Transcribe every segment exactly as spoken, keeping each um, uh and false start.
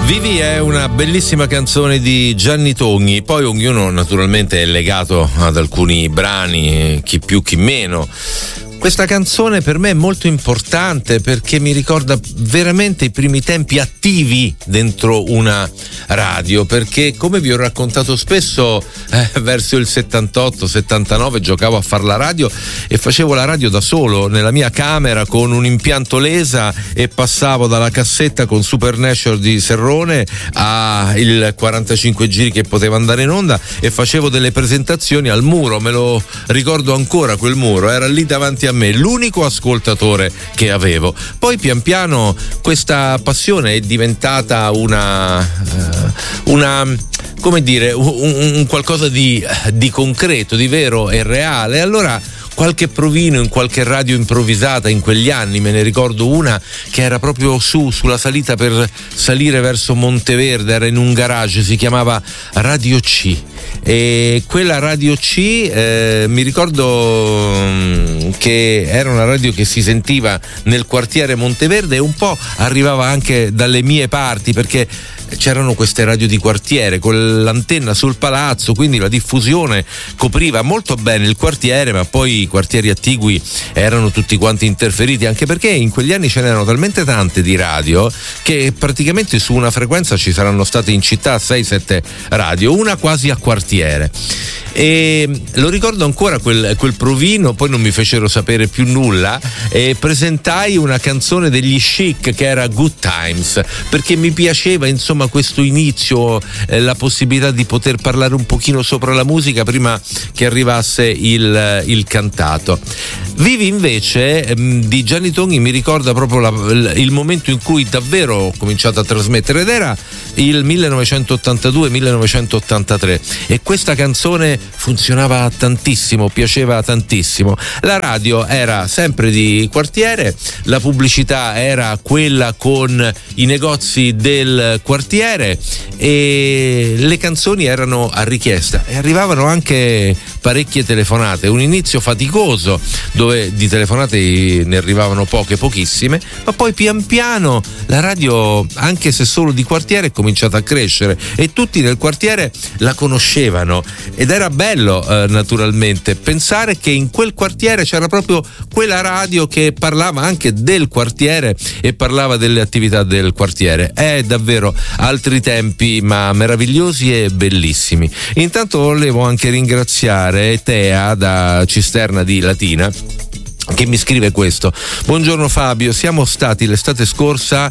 Vivi è una bellissima canzone di Gianni Togni, poi ognuno naturalmente è legato ad alcuni brani, chi più chi meno. Questa canzone per me è molto importante perché mi ricorda veramente i primi tempi attivi dentro una radio, perché come vi ho raccontato spesso eh, verso il settantotto settantanove giocavo a far la radio e facevo la radio da solo nella mia camera con un impianto Lesa e passavo dalla cassetta con Super Nation di Serrone a il quarantacinque giri che poteva andare in onda e facevo delle presentazioni al muro, me lo ricordo ancora quel muro, era lì davanti a me, l'unico ascoltatore che avevo. Poi pian piano questa passione è diventata una uh, una come dire un, un qualcosa di, di concreto, di vero e reale. Allora qualche provino in qualche radio improvvisata in quegli anni, me ne ricordo una che era proprio su sulla salita per salire verso Monteverde, era in un garage, si chiamava Radio C, e quella Radio C eh, mi ricordo mh, che era una radio che si sentiva nel quartiere Monteverde e un po' arrivava anche dalle mie parti, perché c'erano queste radio di quartiere con l'antenna sul palazzo, quindi la diffusione copriva molto bene il quartiere, ma poi i quartieri attigui erano tutti quanti interferiti, anche perché in quegli anni ce n'erano talmente tante di radio che praticamente su una frequenza ci saranno state in città sei sette radio, una quasi a quartiere. E lo ricordo ancora quel, quel provino, poi non mi fecero sapere più nulla e presentai una canzone degli Chic che era Good Times, perché mi piaceva insomma questo inizio, eh, la possibilità di poter parlare un pochino sopra la musica prima che arrivasse il, il cantato. Vivi invece mh, di Gianni Togni mi ricorda proprio la, il momento in cui davvero ho cominciato a trasmettere, ed era il millenovecentottantadue millenovecentottantatré, e questa canzone funzionava tantissimo, piaceva tantissimo. La radio era sempre di quartiere, la pubblicità era quella con i negozi del quartiere e le canzoni erano a richiesta e arrivavano anche parecchie telefonate, un inizio faticoso dove di telefonate ne arrivavano poche, pochissime, ma poi pian piano la radio, anche se solo di quartiere, è cominciata a crescere e tutti nel quartiere la conoscevano, ed era bello eh, naturalmente pensare che in quel quartiere c'era proprio quella radio che parlava anche del quartiere e parlava delle attività del quartiere. È davvero altri tempi, ma meravigliosi e bellissimi. Intanto volevo anche ringraziare Tea da Cisterna di Latina, che mi scrive questo: buongiorno Fabio, siamo stati l'estate scorsa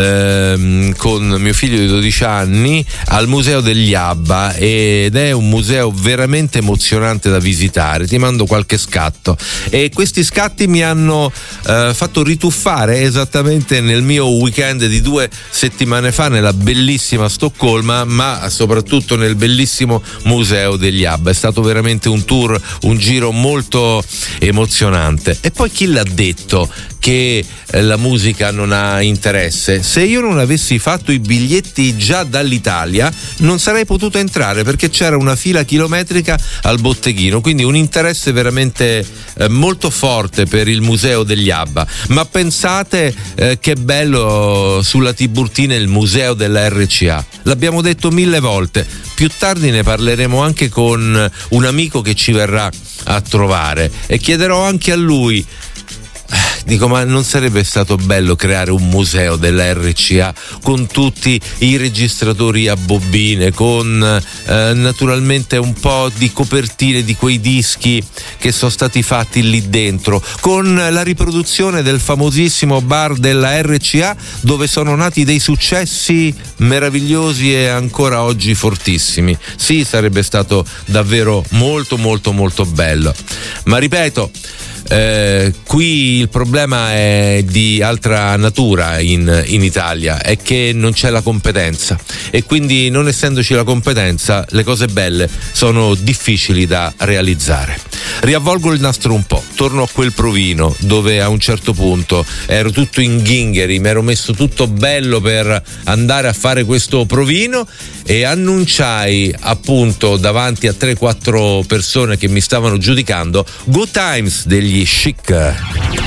ehm, con mio figlio di dodici anni al museo degli ABBA ed è un museo veramente emozionante da visitare, ti mando qualche scatto, e questi scatti mi hanno eh, fatto rituffare esattamente nel mio weekend di due settimane fa nella bellissima Stoccolma, ma soprattutto nel bellissimo museo degli ABBA. È stato veramente un tour, un giro molto emozionante. E poi chi l'ha detto che eh, la musica non ha interesse? Se io non avessi fatto i biglietti già dall'Italia non sarei potuto entrare, perché c'era una fila chilometrica al botteghino, quindi un interesse veramente eh, molto forte per il museo degli ABBA. Ma pensate eh, che bello sulla Tiburtina il museo della R C A, l'abbiamo detto mille volte, più tardi ne parleremo anche con un amico che ci verrà a trovare e chiederò anche a lui, dico, ma non sarebbe stato bello creare un museo della R C A con tutti i registratori a bobine, con eh, naturalmente un po' di copertine di quei dischi che sono stati fatti lì dentro, con la riproduzione del famosissimo bar della R C A dove sono nati dei successi meravigliosi e ancora oggi fortissimi. Sì, sarebbe stato davvero molto molto molto bello, ma ripeto, Eh, qui il problema è di altra natura in, in Italia, è che non c'è la competenza, e quindi non essendoci la competenza le cose belle sono difficili da realizzare. Riavvolgo il nastro un po', torno a quel provino dove a un certo punto ero tutto in ghingheri, mi ero messo tutto bello per andare a fare questo provino e annunciai appunto davanti a tre quattro persone che mi stavano giudicando Good Times degli Chic.